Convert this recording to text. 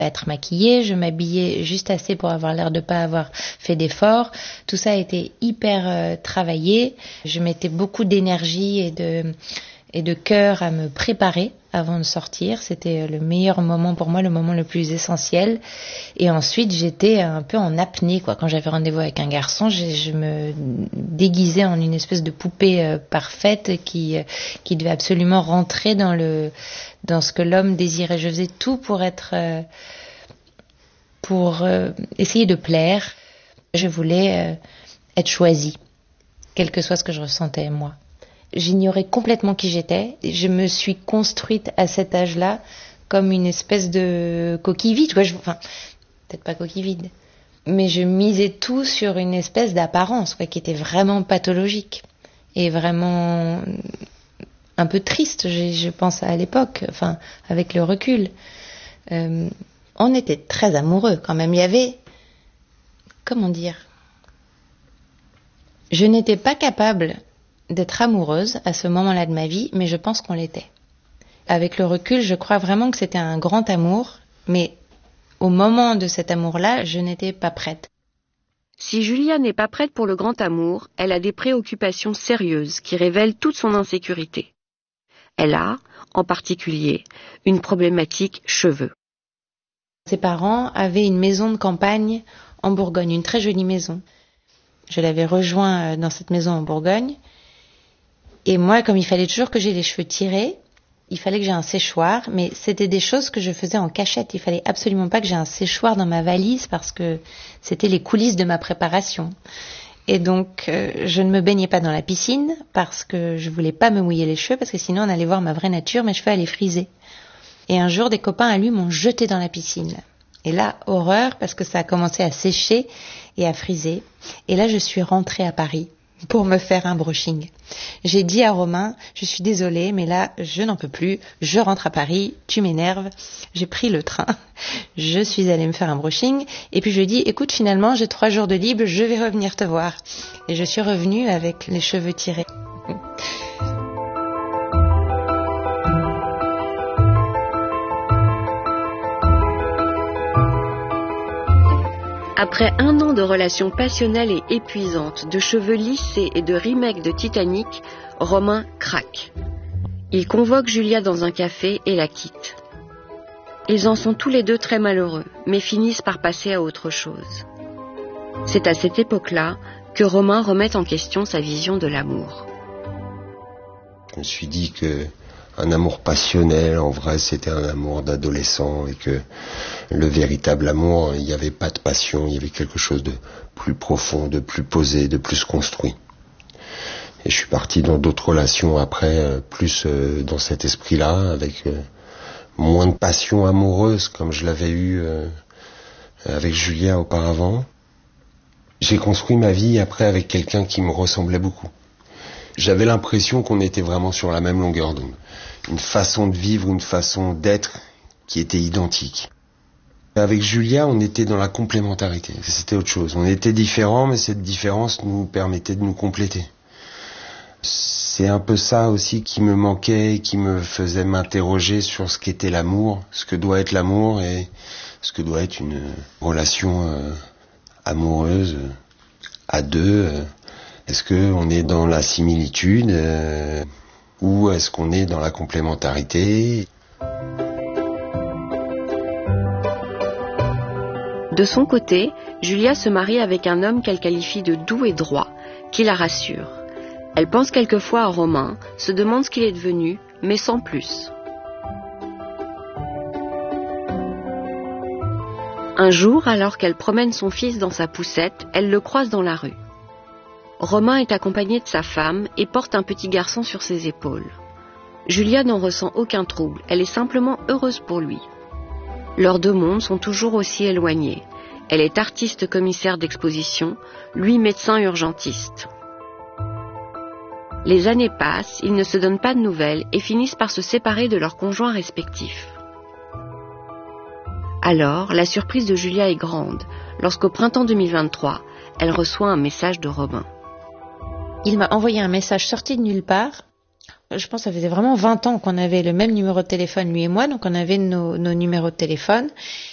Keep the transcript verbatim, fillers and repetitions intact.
être maquillée, je m'habillais juste assez pour avoir l'air de pas avoir fait d'efforts. Tout ça a été hyper euh, travaillé. Je mettais beaucoup d'énergie et de et de cœur à me préparer avant de sortir. C'était le meilleur moment pour moi, le moment le plus essentiel. Et ensuite, j'étais un peu en apnée, quoi. Quand j'avais rendez-vous avec un garçon, je, je me déguisais en une espèce de poupée euh, parfaite qui euh, qui devait absolument rentrer dans le dans ce que l'homme désirait. Je faisais tout pour être euh, pour euh, essayer de plaire. Je voulais euh, être choisie, quel que soit ce que je ressentais moi. J'ignorais complètement qui j'étais. Je me suis construite à cet âge-là comme une espèce de coquille vide. Quoi. Je, enfin, peut-être pas coquille vide, mais je misais tout sur une espèce d'apparence quoi, qui était vraiment pathologique et vraiment un peu triste, je, je pense à l'époque, enfin, avec le recul. Euh, on était très amoureux quand même. Il y avait, comment dire, je n'étais pas capable d'être amoureuse à ce moment-là de ma vie, mais je pense qu'on l'était. Avec le recul, je crois vraiment que c'était un grand amour, mais au moment de cet amour-là, je n'étais pas prête. Si Julia n'est pas prête pour le grand amour, elle a des préoccupations sérieuses qui révèlent toute son insécurité. Elle a, en particulier, une problématique cheveux. Ses parents avaient une maison de campagne en Bourgogne, une très jolie maison. Je l'avais rejoint dans cette maison en Bourgogne. Et moi, comme il fallait toujours que j'ai les cheveux tirés, il fallait que j'ai un séchoir, mais c'était des choses que je faisais en cachette. Il fallait absolument pas que j'ai un séchoir dans ma valise parce que c'était les coulisses de ma préparation. Et donc, euh, je ne me baignais pas dans la piscine parce que je voulais pas me mouiller les cheveux parce que sinon on allait voir ma vraie nature, mes cheveux allaient friser. Et un jour, des copains à lui m'ont jeté dans la piscine. Et là, horreur, parce que ça a commencé à sécher et à friser. Et là, je suis rentrée à Paris pour me faire un brushing. J'ai dit à Romain, je suis désolée, mais là, je n'en peux plus, je rentre à Paris, tu m'énerves. J'ai pris le train, je suis allée me faire un brushing, et puis je lui ai dit, écoute, finalement, j'ai trois jours de libre, je vais revenir te voir. Et je suis revenue avec les cheveux tirés. Après un an de relations passionnelles et épuisantes, de cheveux lissés et de remake de Titanic, Romain craque. Il convoque Julia dans un café et la quitte. Ils en sont tous les deux très malheureux, mais finissent par passer à autre chose. C'est à cette époque-là que Romain remet en question sa vision de l'amour. Je me suis dit que un amour passionnel, en vrai, c'était un amour d'adolescent et que le véritable amour, il n'y avait pas de passion, il y avait quelque chose de plus profond, de plus posé, de plus construit. Et je suis parti dans d'autres relations après, plus dans cet esprit-là, avec moins de passion amoureuse comme je l'avais eu avec Julia auparavant. J'ai construit ma vie après avec quelqu'un qui me ressemblait beaucoup. J'avais l'impression qu'on était vraiment sur la même longueur d'onde. Une façon de vivre, une façon d'être qui était identique. Avec Julia, on était dans la complémentarité. C'était autre chose. On était différents, mais cette différence nous permettait de nous compléter. C'est un peu ça aussi qui me manquait, qui me faisait m'interroger sur ce qu'était l'amour, ce que doit être l'amour et ce que doit être une relation euh, amoureuse euh, à deux. Euh, Est-ce qu'on est dans la similitude euh, ou est-ce qu'on est dans la complémentarité ? De son côté, Julia se marie avec un homme qu'elle qualifie de doux et droit, qui la rassure. Elle pense quelquefois à Romain, se demande ce qu'il est devenu, mais sans plus. Un jour, alors qu'elle promène son fils dans sa poussette, elle le croise dans la rue. Romain est accompagné de sa femme et porte un petit garçon sur ses épaules. Julia n'en ressent aucun trouble, elle est simplement heureuse pour lui. Leurs deux mondes sont toujours aussi éloignés. Elle est artiste commissaire d'exposition, lui médecin urgentiste. Les années passent, ils ne se donnent pas de nouvelles et finissent par se séparer de leurs conjoints respectifs. Alors, la surprise de Julia est grande, lorsqu'au printemps deux mille vingt-trois, elle reçoit un message de Romain. Il m'a envoyé un message sorti de nulle part. Je pense que ça faisait vraiment vingt ans qu'on avait le même numéro de téléphone, lui et moi, donc on avait nos, nos numéros de téléphone.